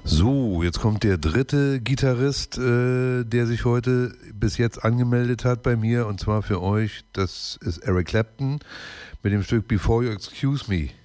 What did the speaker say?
So, jetzt kommt der dritte Gitarrist, der sich heute bis jetzt angemeldet hat bei mir, und zwar für euch. Das ist Eric Clapton mit dem Stück Before You Excuse Me.